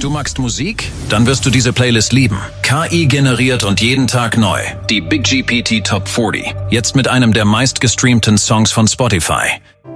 Du magst Musik? Dann wirst du diese Playlist lieben. KI generiert und jeden Tag neu. Die Big GPT Top 40. Jetzt mit einem der meistgestreamten Songs von Spotify.